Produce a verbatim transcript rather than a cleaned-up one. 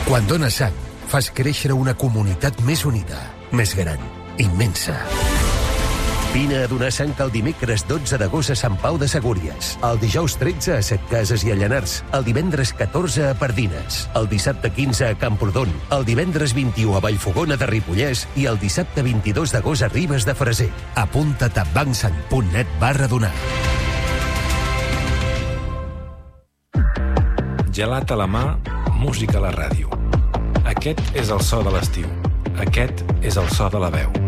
Quan dones sang, fas créixer una comunitat més unida, més gran, immensa. Vine a donar sang el dimecres dotze d'agost a Sant Pau de Segúries, el dijous tretze a Setcases i a Llanars, el divendres catorze a Pardines, el dissabte quinze a Camprodon, el divendres vint-i-u a Vallfogona de Ripollès i el dissabte vint-i-dos d'agost a Ribes de Freser. Apunta't a bancsang punt net barra donar. Gelat a la mà, música a la ràdio. Aquest és el so de l'estiu. Aquest és el so de la veu.